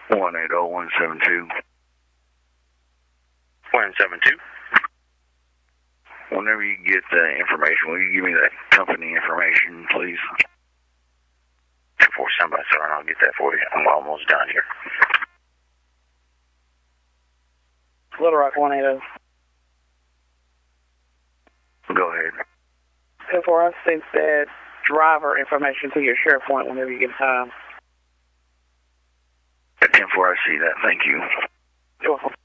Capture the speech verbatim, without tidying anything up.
one eight zero one seven two. one seven two. Whenever you get the information, will you give me that company information, please? For somebody, sir, and I'll get that for you. I'm almost done here. Little Rock one eight zero. Go ahead. ten four, I sent that driver information to your SharePoint whenever you get time. At ten four, I see that. Thank you. You're welcome.